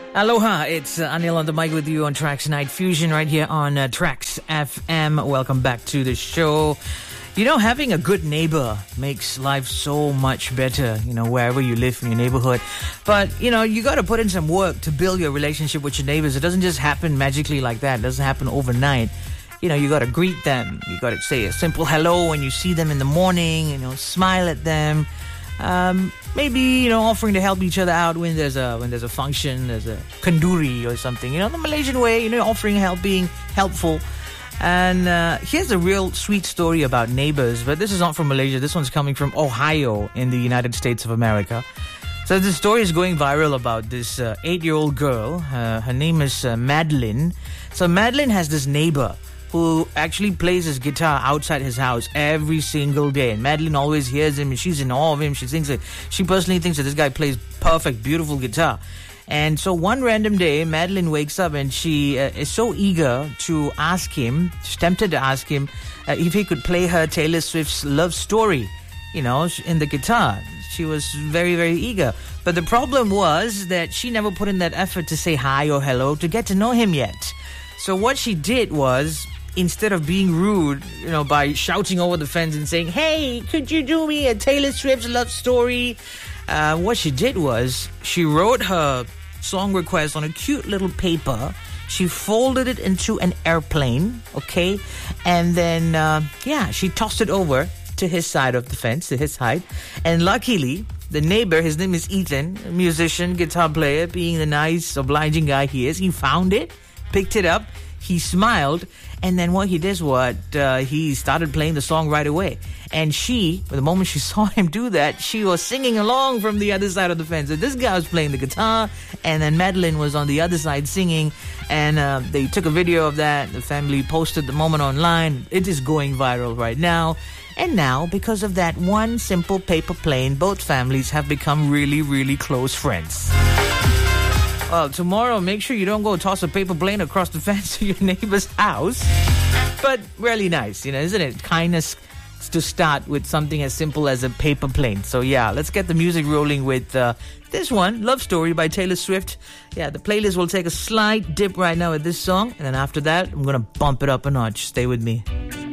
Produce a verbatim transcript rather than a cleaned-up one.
Aloha, it's uh, Anil on the mic with you on Trax Night Fusion right here on uh, Trax F M. Welcome back to the show. You know, having a good neighbor makes life so much better, you know, wherever you live in your neighborhood. But, you know, you got to put in some work to build your relationship with your neighbors. It doesn't just happen magically like that. It doesn't happen overnight. You know, you got to greet them. You got to say a simple hello when you see them in the morning, you know, smile at them. Um, maybe, you know, offering to help each other out when there's a when there's a function, there's a kenduri or something. You know, the Malaysian way, you know, offering help, being helpful. And uh, here's a real sweet story about neighbors, but this is not from Malaysia. This one's coming from Ohio in the United States of America. So the story is going viral about this uh, eight-year-old girl. Uh, her name is uh, Madeline. So Madeline has this neighbor who actually plays his guitar outside his house every single day. And Madeline always hears him and she's in awe of him. She thinks that, she personally thinks that this guy plays perfect, beautiful guitar. And so one random day, Madeline wakes up and she uh, is so eager to ask him, she's tempted to ask him uh, if he could play her Taylor Swift's Love Story, you know, in the guitar. She was very, very eager. But the problem was that she never put in that effort to say hi or hello, to get to know him yet. So what she did was, instead of being rude, you know, by shouting over the fence and saying, "Hey, could you do me a Taylor Swift's Love Story?" Uh, what she did was, she wrote her song request on a cute little paper. She folded it into an airplane, okay? And then, uh, yeah, she tossed it over to his side of the fence, to his side. And luckily, the neighbor, his name is Ethan, a musician, guitar player, being the nice, obliging guy he is, he found it, picked it up, he smiled, and then what he did was uh, he started playing the song right away. And she, the moment she saw him do that, she was singing along from the other side of the fence. So this guy was playing the guitar, and then Madeline was on the other side singing. And uh, they took a video of that. The family posted the moment online. It is going viral right now. And now, because of that one simple paper plane, both families have become really, really close friends. Well, tomorrow, make sure you don't go toss a paper plane across the fence to your neighbor's house. But really nice, you know, isn't it? Kindness to start with something as simple as a paper plane. So yeah, let's get the music rolling with uh, this one, Love Story by Taylor Swift. Yeah, the playlist will take a slight dip right now with this song. And then after that, I'm going to bump it up a notch. Stay with me.